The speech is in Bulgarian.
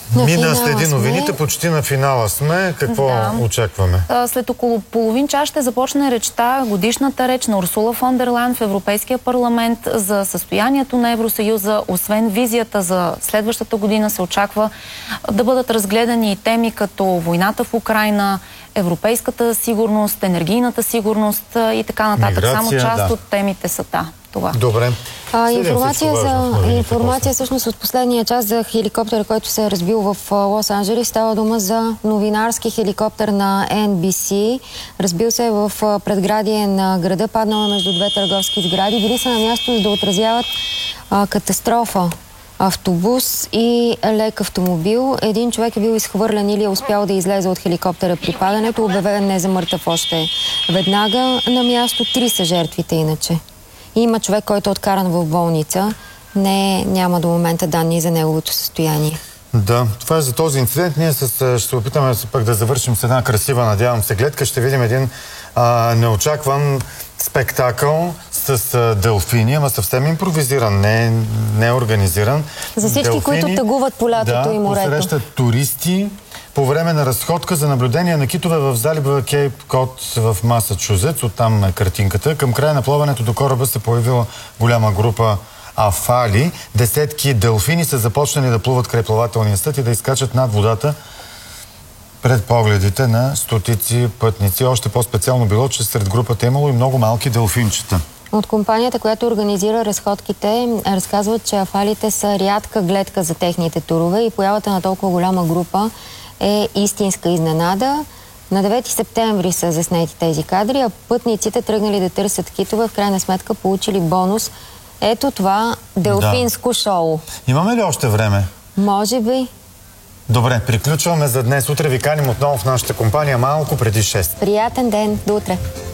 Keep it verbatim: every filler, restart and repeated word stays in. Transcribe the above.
Мина следи новините, почти на финала сме. Какво да. очакваме? След около половин час ще започне речта, годишната реч на Урсула фон дер Лайен в Европейския парламент за състоянието на Евросъюза. Освен визията за следващата година, се очаква да бъдат разгледани и теми като войната в Украйна, европейската сигурност, енергийната сигурност и така нататък. Миграция, Само част да. от темите са та. Това. Добре. А, информация за, информация всъщност от последния час за хеликоптера, който се е разбил в Лос-Анджелес. Става дума за новинарски хеликоптер на Ен Би Си. Разбил се в предградие на града, паднал между две търговски сгради. Били са на място, за да отразяват а, катастрофа. Автобус и лек автомобил. Един човек е бил изхвърлен или е успял да излезе от хеликоптера при падането. Обявен не за мъртъв още веднага на място. Три са жертвите иначе. Има човек, който е откаран в болница. Не, няма до момента данни за неговото състояние. Да, това е за този инцидент. Ние с, ще се опитаме пък да завършим с една красива, надявам се, гледка. Ще видим един а, неочакван спектакъл с а, делфини, ама съвсем импровизиран, не, не организиран. За всички, делфини, които тъгуват по лятото да, и морето. Да, посрещат туристи по време на разходка за наблюдение на китове в залива Кейп Код в Масачузетс. Оттам е картинката. Към края на плаването до кораба се появила голяма група афали. Десетки делфини са започнали да плуват край плавателния съд и да изкачат над водата пред погледите на стотици пътници. Още по-специално било, че сред групата имало и много малки делфинчета. От компанията, която организира разходките, разказват, че афалите са рядка гледка за техните турове и появата на толкова голяма група е истинска изненада. На девети септември са заснети тези кадри, а пътниците тръгнали да търсят китове, в крайна сметка получили бонус. Ето това делфинско да. шоу. Имаме ли още време? Може би. Добре, приключваме за днес. Утре ви каним отново в нашата компания малко преди шест. Приятен ден. До утре.